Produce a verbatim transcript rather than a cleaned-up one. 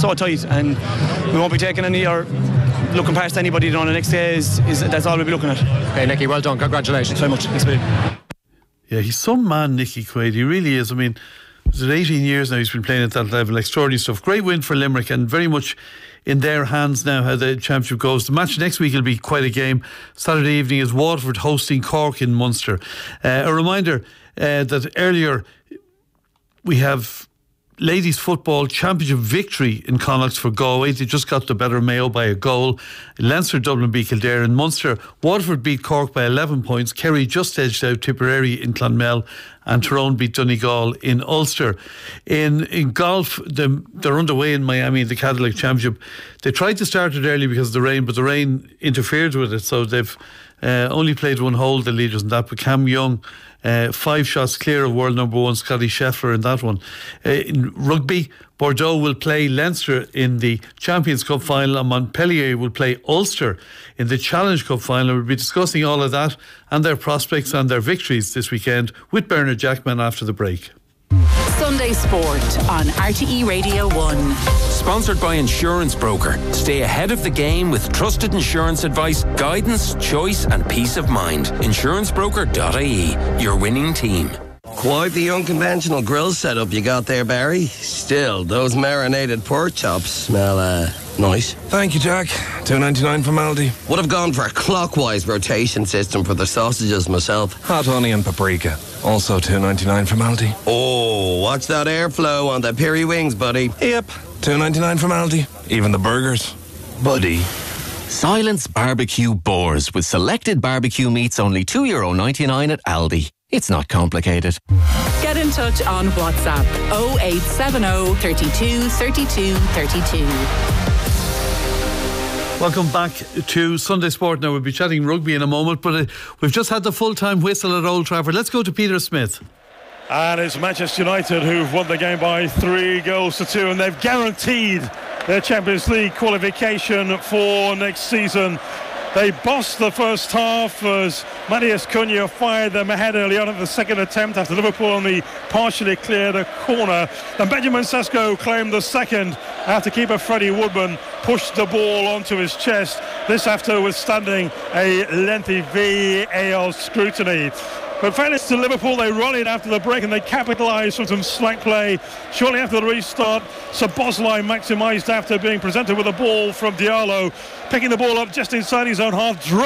so tight, and we won't be taking any or looking past anybody on the next day. Is, is that's all we'll be looking at. Okay, Nicky, well done. Congratulations. Thanks very much. Thanks, yeah, he's some man, Nicky Quaid. He really is. I mean, is it eighteen years now he's been playing at that level? Extraordinary stuff. Great win for Limerick, and very much in their hands now how the championship goes. The match next week will be quite a game. Saturday evening is Waterford hosting Cork in Munster. Uh, a reminder uh, that earlier we have ladies football championship victory in Connacht for Galway. They just got the better Mayo by a goal. Leinster, Dublin beat Kildare. In Munster, Waterford beat Cork by eleven points. Kerry just edged out Tipperary in Clonmel, and Tyrone beat Donegal in Ulster. In in golf, the, they're underway in Miami in the Cadillac Championship. They tried to start it early because of the rain, but the rain interfered with it, so they've uh, only played one hole, the leaders in that. But Cam Young, Uh, five shots clear of world number one Scotty Scheffler in that one. Uh, in rugby, Bordeaux will play Leinster in the Champions Cup final, and Montpellier will play Ulster in the Challenge Cup final. We'll be discussing all of that and their prospects and their victories this weekend with Bernard Jackman after the break. Sunday Sport on R T E Radio one. Sponsored by Insurance Broker. Stay ahead of the game with trusted insurance advice, guidance, choice and peace of mind. insurance broker dot I E, your winning team. Quite the unconventional grill setup you got there, Barry. Still, those marinated pork chops smell uh, nice. Thank you, Jack. two ninety-nine from Aldi. Would have gone for a clockwise rotation system for the sausages myself. Hot honey and paprika. Also two ninety-nine from Aldi. Oh, watch that airflow on the peri wings, buddy. Yep, two ninety-nine from Aldi. Even the burgers. Buddy. Silence Barbecue Boars with selected barbecue meats only two euro ninety-nine at Aldi. It's not complicated. Get in touch on WhatsApp oh eight seven oh, thirty-two, thirty-two, thirty-two. Welcome back to Sunday Sport. Now we'll be chatting rugby in a moment, but uh, we've just had the full-time whistle at Old Trafford. Let's go to Peter Smith. And it's Manchester United who've won the game by three goals to two, and they've guaranteed their Champions League qualification for next season. They bossed the first half as Matheus Cunha fired them ahead early on at the second attempt after Liverpool only partially cleared a corner. And Benjamin Sesko claimed the second after keeper Freddie Woodman pushed the ball onto his chest. This after withstanding a lengthy V A R scrutiny. But fairness to Liverpool, they rallied after the break and they capitalised from some slack play. Shortly after the restart, Szoboszlai maximised after being presented with a ball from Diallo, picking the ball up just inside his own half.